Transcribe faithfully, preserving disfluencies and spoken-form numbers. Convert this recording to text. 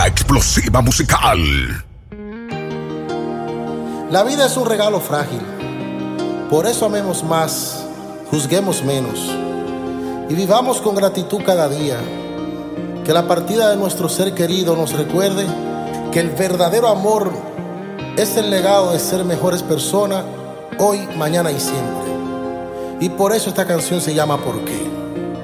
explosiva musical. La vida es un regalo frágil, por eso amemos más, juzguemos menos y vivamos con gratitud cada día. Que la partida de nuestro ser querido nos recuerde que el verdadero amor es el legado de ser mejores personas hoy, mañana y siempre. Y por eso esta canción se llama ¿Por qué?